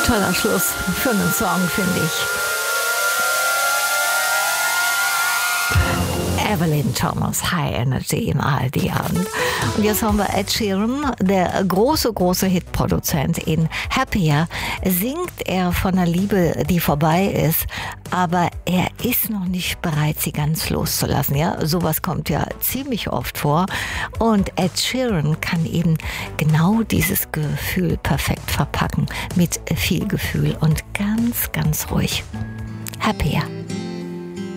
toller Schluss für einen Song, finde ich. Evelyn Thomas, High Energy im ARD-Abend. Und jetzt haben wir Ed Sheeran, der große Hitproduzent. In Happier singt er von einer Liebe, die vorbei ist, aber er ist noch nicht bereit, sie ganz loszulassen. Ja, sowas kommt ja ziemlich oft vor. Und Ed Sheeran kann eben genau dieses Gefühl perfekt verpacken, mit viel Gefühl und ganz ruhig. Happier.